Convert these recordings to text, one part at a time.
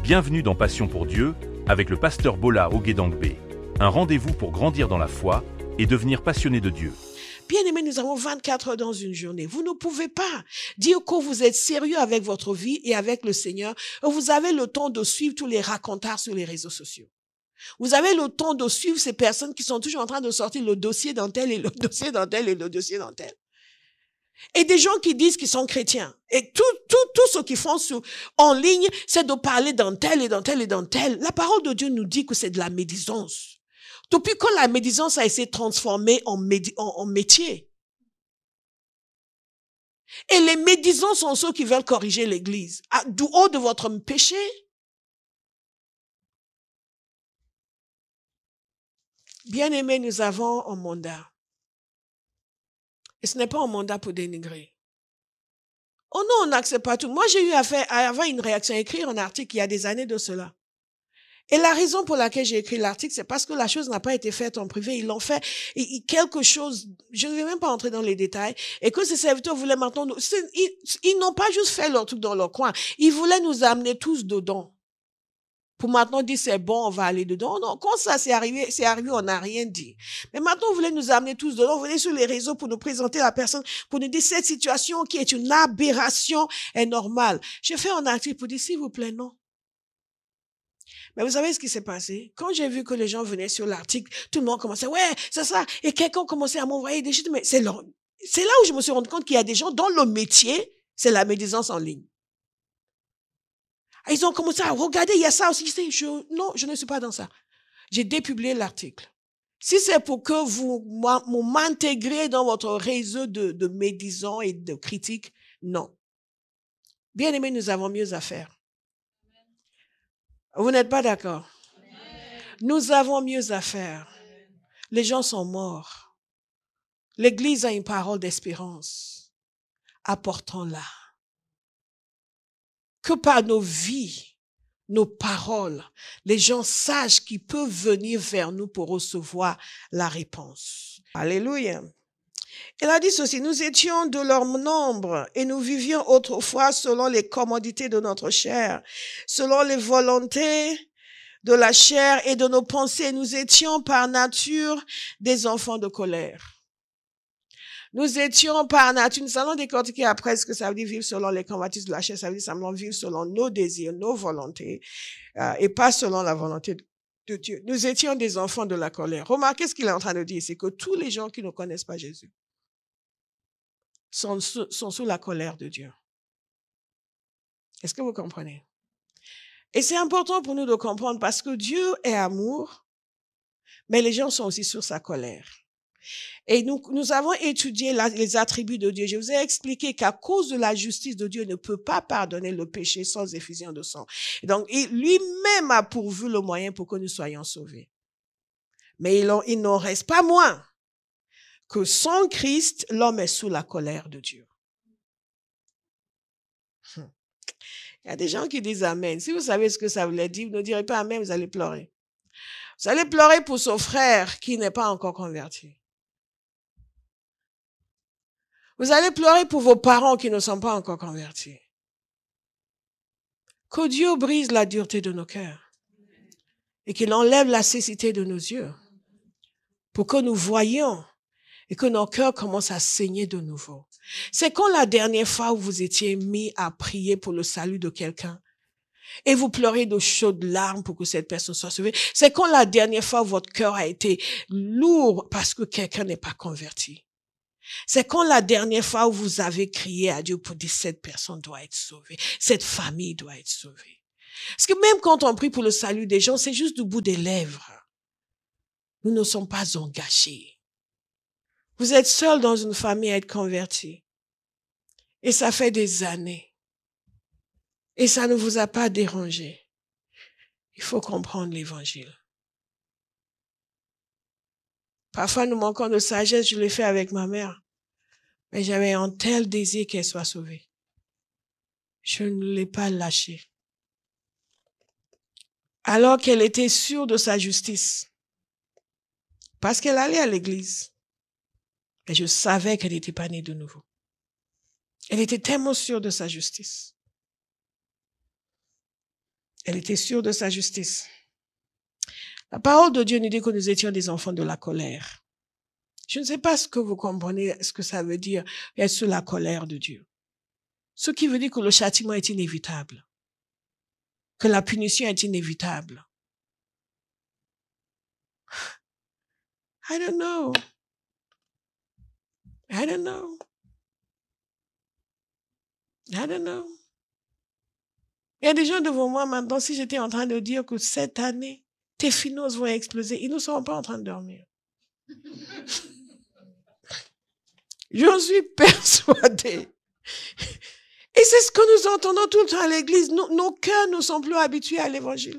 Bienvenue dans Passion pour Dieu avec le pasteur Bola Oguedangbe. Un rendez-vous pour grandir dans la foi et devenir passionné de Dieu. Bien-aimés, nous avons 24 heures dans une journée. Vous ne pouvez pas dire que vous êtes sérieux avec votre vie et avec le Seigneur. Vous avez le temps de suivre tous les racontards sur les réseaux sociaux. Vous avez le temps de suivre ces personnes qui sont toujours en train de sortir le dossier d'un tel et le dossier d'un tel et le dossier d'un tel. Et des gens qui disent qu'ils sont chrétiens. Et tout ce qu'ils font en ligne, c'est de parler d'un tel et d'un tel et d'un tel. La parole de Dieu nous dit que c'est de la médisance. Depuis que la médisance a été transformée en métier. Et les médisants sont ceux qui veulent corriger l'Église. Du haut de votre péché. Bien-aimés, nous avons un mandat. Et ce n'est pas un mandat pour dénigrer. Oh non, on n'accepte pas tout. Moi, j'ai eu à avoir une réaction, à écrire un article il y a des années de cela. Et la raison pour laquelle j'ai écrit l'article, c'est parce que la chose n'a pas été faite en privé. Ils l'ont fait quelque chose, je ne vais même pas entrer dans les détails, et que ces serviteurs voulaient maintenant ils n'ont pas juste fait leur truc dans leur coin. Ils voulaient nous amener tous dedans. Pour maintenant dire c'est bon, on va aller dedans. Non, quand ça c'est arrivé, on n'a rien dit. Mais maintenant, vous voulez nous amener tous dedans. Vous venez sur les réseaux pour nous présenter la personne, pour nous dire cette situation qui est une aberration est normale. J'ai fait un article pour dire, s'il vous plaît, non. Mais vous savez ce qui s'est passé? Quand j'ai vu que les gens venaient sur l'article, tout le monde commençait, ouais, c'est ça. Et quelqu'un commençait à m'envoyer des choses. Mais c'est là où je me suis rendu compte qu'il y a des gens dont le métier, c'est la médisance en ligne. Ils ont commencé à regarder, il y a ça aussi. Non, je ne suis pas dans ça. J'ai dépublié l'article. Si c'est pour que vous m'intégrez dans votre réseau de médisants et de critiques, non. Bien aimé, nous avons mieux à faire. Vous n'êtes pas d'accord? Nous avons mieux à faire. Les gens sont morts. L'Église a une parole d'espérance. Apportons-la. Que par nos vies, nos paroles, les gens sachent qu'ils peuvent venir vers nous pour recevoir la réponse. Alléluia. Il a dit ceci, nous étions de leur nombre et nous vivions autrefois selon les commodités de notre chair, selon les volontés de la chair et de nos pensées. Nous étions par nature des enfants de colère. Nous étions par nature, nous allons décortiquer après ce que ça veut dire vivre selon les convoitises de la chair. Ça veut dire simplement vivre selon nos désirs, nos volontés, et pas selon la volonté de Dieu. Nous étions des enfants de la colère. Remarquez ce qu'il est en train de dire, c'est que tous les gens qui ne connaissent pas Jésus sont sous la colère de Dieu. Est-ce que vous comprenez? Et c'est important pour nous de comprendre parce que Dieu est amour, mais les gens sont aussi sur sa colère. Et nous avons étudié les attributs de Dieu. Je vous ai expliqué qu'à cause de la justice de Dieu, ne peut pas pardonner le péché sans effusion de sang. Et donc, lui-même a pourvu le moyen pour que nous soyons sauvés. Mais il n'en reste pas moins que sans Christ, l'homme est sous la colère de Dieu. Il y a des gens qui disent Amen. Si vous savez ce que ça voulait dire, vous ne direz pas Amen, vous allez pleurer. Vous allez pleurer pour son frère qui n'est pas encore converti. Vous allez pleurer pour vos parents qui ne sont pas encore convertis. Que Dieu brise la dureté de nos cœurs et qu'il enlève la cécité de nos yeux pour que nous voyions et que nos cœurs commencent à saigner de nouveau. C'est quand la dernière fois où vous étiez mis à prier pour le salut de quelqu'un et vous pleurez de chaudes larmes pour que cette personne soit sauvée. C'est quand la dernière fois où votre cœur a été lourd parce que quelqu'un n'est pas converti. C'est quand la dernière fois où vous avez crié à Dieu pour dire cette personne doit être sauvée, cette famille doit être sauvée. Parce que même quand on prie pour le salut des gens, c'est juste du bout des lèvres. Nous ne sommes pas engagés. Vous êtes seul dans une famille à être converti. Et ça fait des années. Et ça ne vous a pas dérangé. Il faut comprendre l'évangile. Parfois, nous manquons de sagesse, je l'ai fait avec ma mère. Mais j'avais un tel désir qu'elle soit sauvée. Je ne l'ai pas lâchée. Alors qu'elle était sûre de sa justice. Parce qu'elle allait à l'église. Mais je savais qu'elle n'était pas née de nouveau. Elle était tellement sûre de sa justice. Elle était sûre de sa justice. La parole de Dieu nous dit que nous étions des enfants de la colère. Je ne sais pas ce que vous comprenez, ce que ça veut dire, être sous la colère de Dieu. Ce qui veut dire que le châtiment est inévitable, que la punition est inévitable. I don't know. I don't know. I don't know. Il y a des gens devant moi maintenant, si j'étais en train de dire que cette année, tes finances vont exploser, ils ne seront pas en train de dormir. J'en suis persuadée. Et c'est ce que nous entendons tout le temps à l'église. Nos cœurs ne sont plus habitués à l'évangile.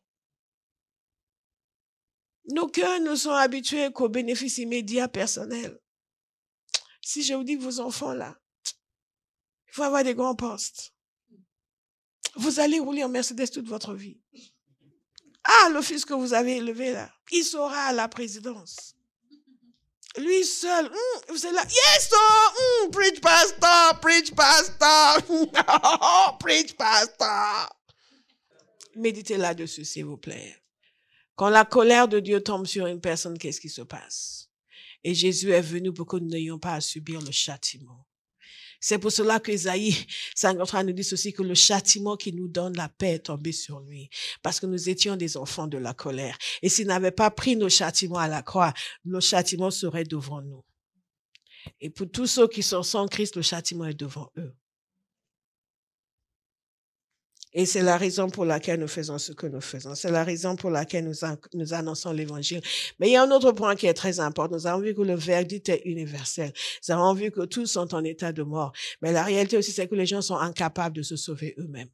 Nos cœurs ne sont habitués qu'aux bénéfices immédiats personnels. Si je vous dis que vos enfants là, il faut avoir des grands postes. Vous allez rouler en Mercedes toute votre vie. Ah, le fils que vous avez élevé là, il sera à la présidence. Lui seul, vous êtes là, yes, oh, preach pastor, preach pastor, preach pastor. Méditez là-dessus, s'il vous plaît. Quand la colère de Dieu tombe sur une personne, qu'est-ce qui se passe? Et Jésus est venu pour que nous n'ayons pas à subir le châtiment. C'est pour cela que Isaïe 53 nous dit ceci, que le châtiment qui nous donne la paix est tombé sur lui. Parce que nous étions des enfants de la colère. Et s'il n'avait pas pris nos châtiments à la croix, le châtiment serait devant nous. Et pour tous ceux qui sont sans Christ, le châtiment est devant eux. Et c'est la raison pour laquelle nous faisons ce que nous faisons. C'est la raison pour laquelle nous annonçons l'évangile. Mais il y a un autre point qui est très important. Nous avons vu que le verdict est universel. Nous avons vu que tous sont en état de mort. Mais la réalité aussi, c'est que les gens sont incapables de se sauver eux-mêmes.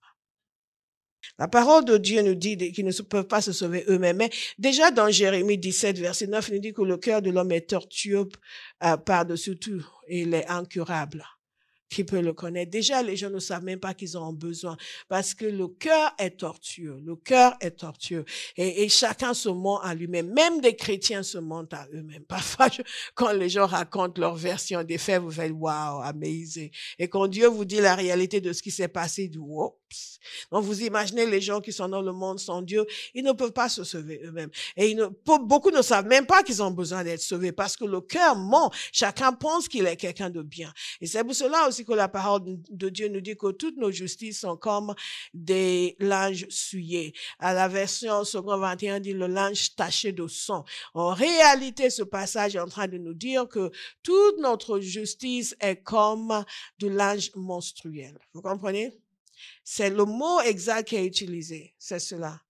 La parole de Dieu nous dit qu'ils ne peuvent pas se sauver eux-mêmes. Mais déjà dans Jérémie 17, verset 9, il nous dit que le cœur de l'homme est tortueux par-dessus tout et il est incurable. Qui peut le connaître? Déjà, les gens ne savent même pas qu'ils en ont besoin parce que le cœur est tortueux. Le cœur est tortueux. Et chacun se ment à lui-même. Même des chrétiens se mentent à eux-mêmes. Parfois, quand les gens racontent leur version des faits, vous faites wow, amazing. Et quand Dieu vous dit la réalité de ce qui s'est passé, du oups. Donc, vous imaginez les gens qui sont dans le monde sans Dieu, ils ne peuvent pas se sauver eux-mêmes. Et beaucoup ne savent même pas qu'ils ont besoin d'être sauvés parce que le cœur ment. Chacun pense qu'il est quelqu'un de bien. Et c'est pour cela aussi que la parole de Dieu nous dit que toutes nos justices sont comme des linges souillés. À la version second 21 dit le linge taché de sang. En réalité, ce passage est en train de nous dire que toute notre justice est comme du linge menstruel. Vous comprenez? C'est le mot exact qui est utilisé. C'est cela.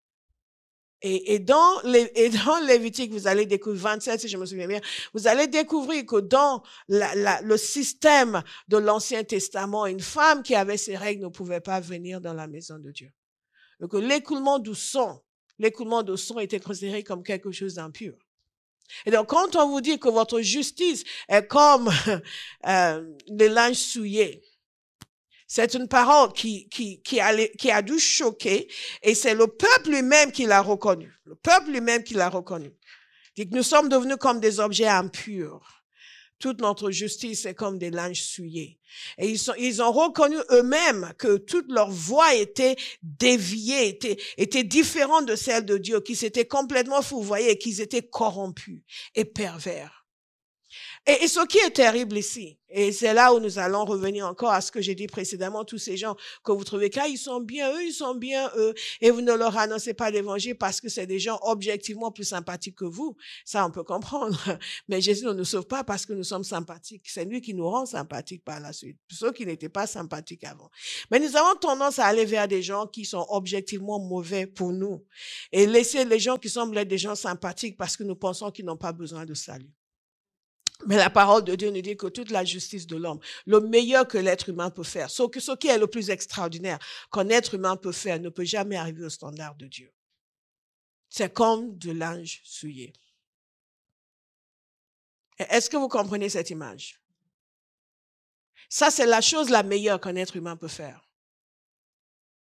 Et dans Lévitique, vous allez découvrir, 27, si je me souviens bien, vous allez découvrir que dans le système de l'Ancien Testament, une femme qui avait ses règles ne pouvait pas venir dans la maison de Dieu. Donc, l'écoulement du sang était considéré comme quelque chose d'impur. Et donc, quand on vous dit que votre justice est comme les linges souillés, c'est une parole qui a dû choquer et c'est le peuple lui-même qui l'a reconnu. Le peuple lui-même qui l'a reconnu. Dit que nous sommes devenus comme des objets impurs. Toute notre justice est comme des linges souillés. Et ils ont reconnu eux-mêmes que toute leur voie était déviée, était différente de celle de Dieu, qu'ils s'étaient complètement fourvoyés et qu'ils étaient corrompus et pervers. Et ce qui est terrible ici, et c'est là où nous allons revenir encore à ce que j'ai dit précédemment, tous ces gens que vous trouvez qu'ils sont bien, eux, ils sont bien, eux, et vous ne leur annoncez pas l'évangile parce que c'est des gens objectivement plus sympathiques que vous. Ça, on peut comprendre. Mais Jésus ne nous sauve pas parce que nous sommes sympathiques. C'est lui qui nous rend sympathiques par la suite. Ceux qui n'étaient pas sympathiques avant. Mais nous avons tendance à aller vers des gens qui sont objectivement mauvais pour nous et laisser les gens qui semblent être des gens sympathiques parce que nous pensons qu'ils n'ont pas besoin de salut. Mais la parole de Dieu nous dit que toute la justice de l'homme, le meilleur que l'être humain peut faire, ce qui est le plus extraordinaire qu'un être humain peut faire, ne peut jamais arriver au standard de Dieu. C'est comme de linge souillé. Est-ce que vous comprenez cette image? Ça, c'est la chose la meilleure qu'un être humain peut faire.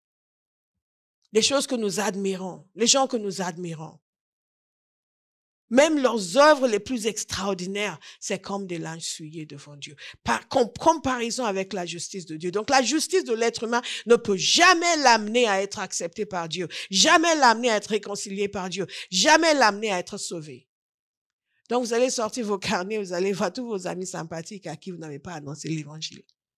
Les choses que nous admirons, les gens que nous admirons. Même leurs œuvres les plus extraordinaires, c'est comme des linges souillés devant Dieu. Par comparaison avec la justice de Dieu. Donc la justice de l'être humain ne peut jamais l'amener à être accepté par Dieu. Jamais l'amener à être réconcilié par Dieu. Jamais l'amener à être sauvé. Donc vous allez sortir vos carnets, vous allez voir tous vos amis sympathiques à qui vous n'avez pas annoncé l'évangile.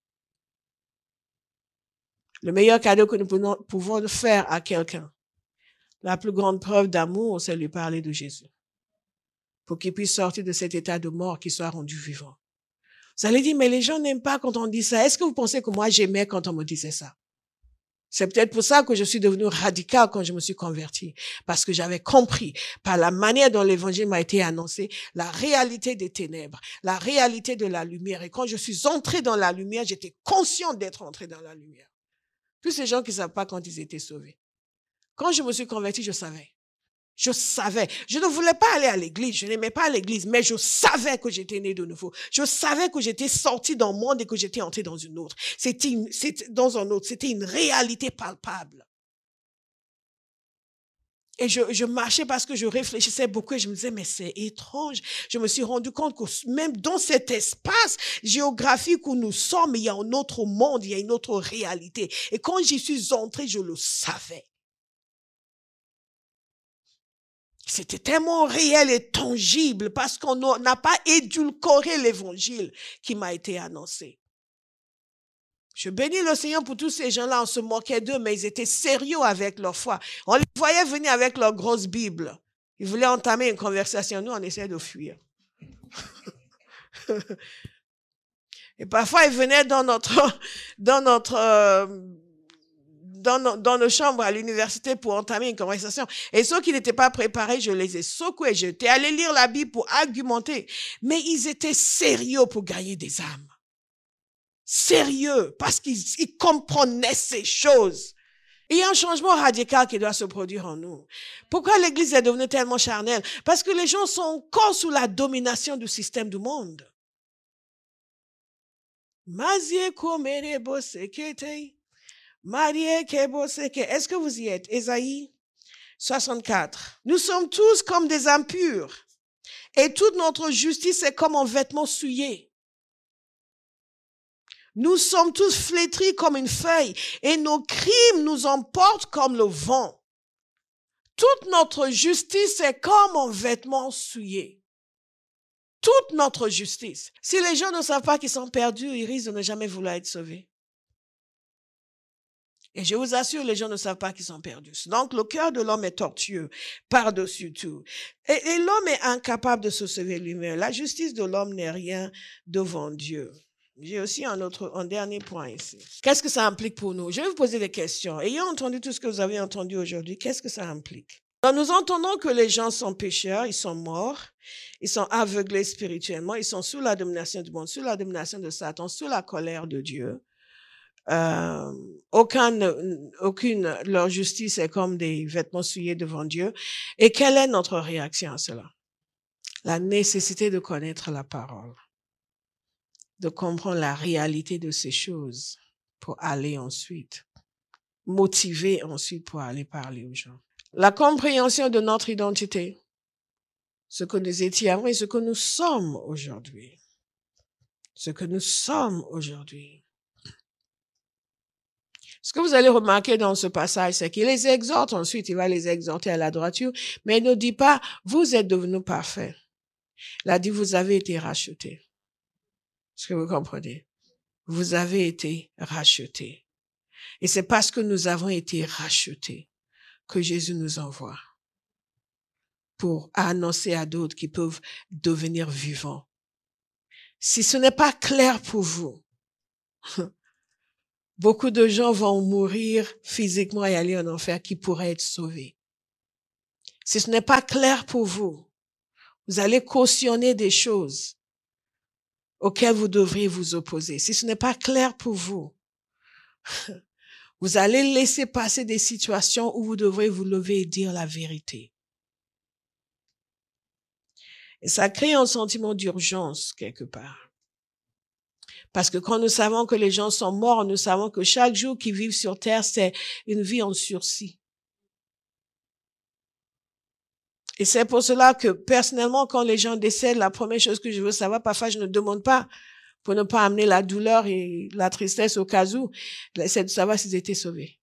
Le meilleur cadeau que nous pouvons faire à quelqu'un, la plus grande preuve d'amour, c'est lui parler de Jésus. Pour qu'il puisse sortir de cet état de mort, qu'il soit rendu vivant. Vous allez dire, mais les gens n'aiment pas quand on dit ça. Est-ce que vous pensez que moi j'aimais quand on me disait ça? C'est peut-être pour ça que je suis devenue radicale quand je me suis convertie. Parce que j'avais compris, par la manière dont l'évangile m'a été annoncé, la réalité des ténèbres, la réalité de la lumière. Et quand je suis entrée dans la lumière, j'étais consciente d'être entrée dans la lumière. Tous ces gens qui ne savent pas quand ils étaient sauvés. Quand je me suis convertie, je savais. Je savais. Je ne voulais pas aller à l'église. Je n'aimais pas l'église, mais je savais que j'étais née de nouveau. Je savais que j'étais sortie d'un monde et que j'étais entrée dans une autre. C'était dans un autre. C'était une réalité palpable. Et je marchais parce que je réfléchissais beaucoup et je me disais, mais c'est étrange. Je me suis rendu compte que même dans cet espace géographique où nous sommes, il y a un autre monde, il y a une autre réalité. Et quand j'y suis entrée, je le savais. C'était tellement réel et tangible parce qu'on n'a pas édulcoré l'évangile qui m'a été annoncé. Je bénis le Seigneur pour tous ces gens-là, on se moquait d'eux, mais ils étaient sérieux avec leur foi. On les voyait venir avec leur grosse Bible. Ils voulaient entamer une conversation. Nous, on essayait de fuir. Et parfois, ils venaient dans nos chambres à l'université pour entamer une conversation. Et ceux qui n'étaient pas préparés, je les ai secoués. J'étais allé lire la Bible pour argumenter. Mais ils étaient sérieux pour gagner des âmes. Sérieux, parce qu'ils comprenaient ces choses. Il y a un changement radical qui doit se produire en nous. Pourquoi l'Église est devenue tellement charnelle? Parce que les gens sont encore sous la domination du système du monde. Est-ce que vous y êtes? Ésaïe 64. Nous sommes tous comme des impurs et toute notre justice est comme un vêtement souillé. Nous sommes tous flétris comme une feuille et nos crimes nous emportent comme le vent. Toute notre justice est comme un vêtement souillé. Toute notre justice. Si les gens ne savent pas qu'ils sont perdus, ils risquent de ne jamais vouloir être sauvés. Et je vous assure, les gens ne savent pas qu'ils sont perdus. Donc, le cœur de l'homme est tortueux, par-dessus tout. Et l'homme est incapable de se sauver lui-même. La justice de l'homme n'est rien devant Dieu. J'ai aussi un dernier point ici. Qu'est-ce que ça implique pour nous? Je vais vous poser des questions. Ayant entendu tout ce que vous avez entendu aujourd'hui, qu'est-ce que ça implique? Donc, nous entendons que les gens sont pécheurs, ils sont morts, ils sont aveuglés spirituellement, ils sont sous la domination du monde, sous la domination de Satan, sous la colère de Dieu. Aucune, leur justice est comme des vêtements souillés devant Dieu. Et quelle est notre réaction à cela? La nécessité de connaître la parole, de comprendre la réalité de ces choses pour aller ensuite, motiver ensuite pour aller parler aux gens. La compréhension de notre identité, ce que nous étions avant et ce que nous sommes aujourd'hui. Ce que nous sommes aujourd'hui. Ce que vous allez remarquer dans ce passage, c'est qu'il les exhorte, ensuite il va les exhorter à la droiture, mais il ne dit pas, vous êtes devenus parfaits. Il a dit, vous avez été rachetés. Est-ce que vous comprenez? Vous avez été rachetés. Et c'est parce que nous avons été rachetés que Jésus nous envoie pour annoncer à d'autres qui peuvent devenir vivants. Si ce n'est pas clair pour vous, beaucoup de gens vont mourir physiquement et aller en enfer qui pourraient être sauvés. Si ce n'est pas clair pour vous, vous allez cautionner des choses auxquelles vous devriez vous opposer. Si ce n'est pas clair pour vous, vous allez laisser passer des situations où vous devrez vous lever et dire la vérité. Et ça crée un sentiment d'urgence quelque part. Parce que quand nous savons que les gens sont morts, nous savons que chaque jour qu'ils vivent sur terre, c'est une vie en sursis. Et c'est pour cela que personnellement, quand les gens décèdent, la première chose que je veux savoir, parfois je ne demande pas pour ne pas amener la douleur et la tristesse au cas où, c'est de savoir s'ils étaient sauvés.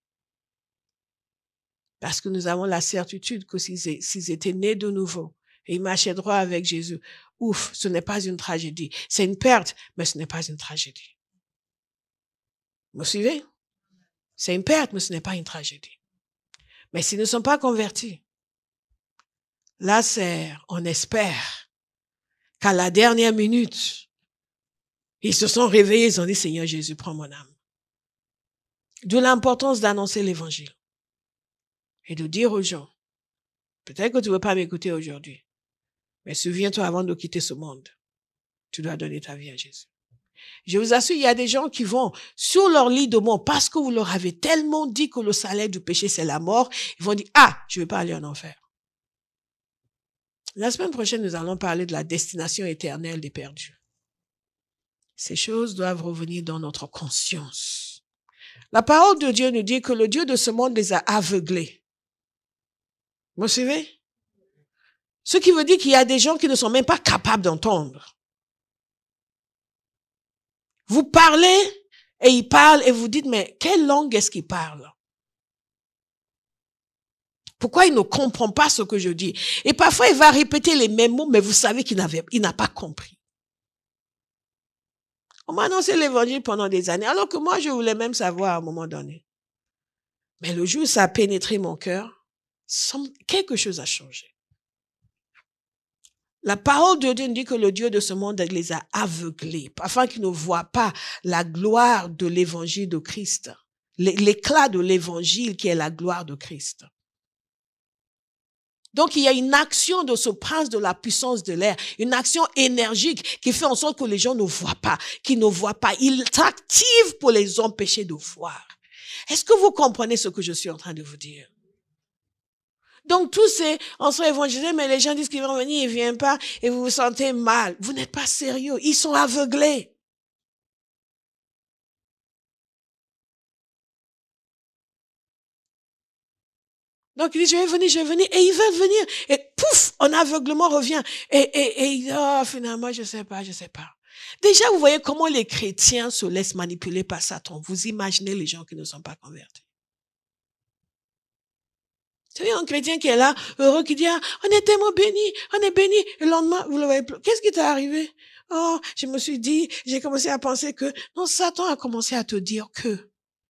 Parce que nous avons la certitude que s'ils étaient nés de nouveau et ils marchaient droit avec Jésus, ouf, ce n'est pas une tragédie. C'est une perte, mais ce n'est pas une tragédie. Vous me suivez? C'est une perte, mais ce n'est pas une tragédie. Mais s'ils ne sont pas convertis, là, on espère qu'à la dernière minute, ils se sont réveillés, ils ont dit, Seigneur Jésus, prends mon âme. D'où l'importance d'annoncer l'évangile. Et de dire aux gens, peut-être que tu ne veux pas m'écouter aujourd'hui, mais souviens-toi avant de quitter ce monde, tu dois donner ta vie à Jésus. Je vous assure, il y a des gens qui vont sur leur lit de mort parce que vous leur avez tellement dit que le salaire du péché, c'est la mort. Ils vont dire, je ne vais pas aller en enfer. La semaine prochaine, nous allons parler de la destination éternelle des perdus. Ces choses doivent revenir dans notre conscience. La parole de Dieu nous dit que le Dieu de ce monde les a aveuglés. Vous me suivez? Ce qui veut dire qu'il y a des gens qui ne sont même pas capables d'entendre. Vous parlez et ils parlent et vous dites, mais quelle langue est-ce qu'ils parlent? Pourquoi il ne comprend pas ce que je dis? Et parfois, il va répéter les mêmes mots, mais vous savez qu'il n'a pas compris. On m'a annoncé l'évangile pendant des années, alors que moi, je voulais même savoir à un moment donné. Mais le jour où ça a pénétré mon cœur, quelque chose a changé. La parole de Dieu dit que le Dieu de ce monde les a aveuglés, afin qu'ils ne voient pas la gloire de l'évangile de Christ, l'éclat de l'évangile qui est la gloire de Christ. Donc, il y a une action de ce prince de la puissance de l'air, une action énergique qui fait en sorte que les gens ne voient pas, qu'ils ne voient pas. Il s'active pour les empêcher de voir. Est-ce que vous comprenez ce que je suis en train de vous dire? Donc, on se évangélisé, mais les gens disent qu'ils vont venir, ils ne viennent pas, et vous vous sentez mal. Vous n'êtes pas sérieux. Ils sont aveuglés. Donc, il dit, je vais venir, et ils veulent venir. Et pouf, un aveuglement revient. Et il dit, finalement, je sais pas. Déjà, vous voyez comment les chrétiens se laissent manipuler par Satan. Vous imaginez les gens qui ne sont pas convertis. Vous savez, un chrétien qui est là, heureux, qui dit, on est tellement bénis, on est bénis. Et le lendemain, vous le voyez plus. Qu'est-ce qui t'est arrivé? Je me suis dit, j'ai commencé à penser que, non, Satan a commencé à te dire que.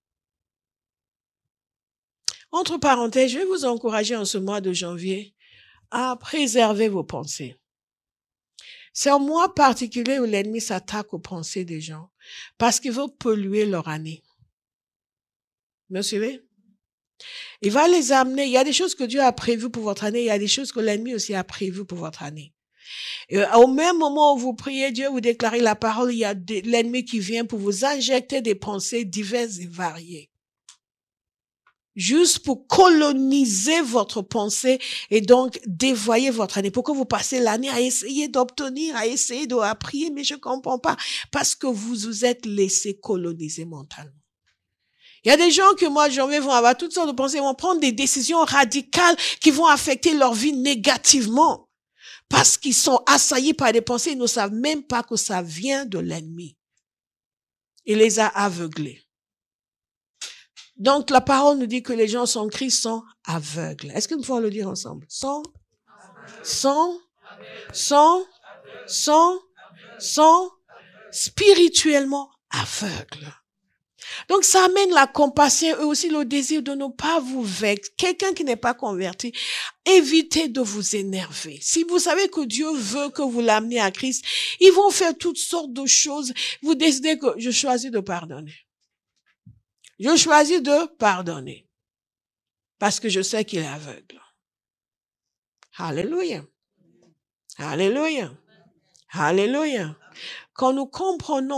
Entre parenthèses, je vais vous encourager en ce mois de janvier à préserver vos pensées. C'est un mois particulier où l'ennemi s'attaque aux pensées des gens parce qu'il veut polluer leur année. Vous me suivez? Il va les amener. Il y a des choses que Dieu a prévues pour votre année. Il y a des choses que l'ennemi aussi a prévues pour votre année. Et au même moment où vous priez Dieu, vous déclarez la parole, il y a l'ennemi qui vient pour vous injecter des pensées diverses et variées. Juste pour coloniser votre pensée et donc dévoyer votre année. Pourquoi vous passez l'année à essayer d'obtenir, à essayer de prier, mais je comprends pas. Parce que vous vous êtes laissé coloniser mentalement. Il y a des gens que moi, janvier, vont avoir toutes sortes de pensées, vont prendre des décisions radicales qui vont affecter leur vie négativement. Parce qu'ils sont assaillis par des pensées, ils ne savent même pas que ça vient de l'ennemi. Il les a aveuglés. Donc, la parole nous dit que les gens sans Christ sont aveugles. Est-ce que nous pouvons le dire ensemble? Spirituellement aveugles. Donc, ça amène la compassion et aussi le désir de ne pas vous vexer. Quelqu'un qui n'est pas converti, évitez de vous énerver. Si vous savez que Dieu veut que vous l'amenez à Christ, ils vont faire toutes sortes de choses. Vous décidez que je choisis de pardonner. Je choisis de pardonner parce que je sais qu'il est aveugle. Alléluia. Alléluia. Alléluia. Quand nous comprenons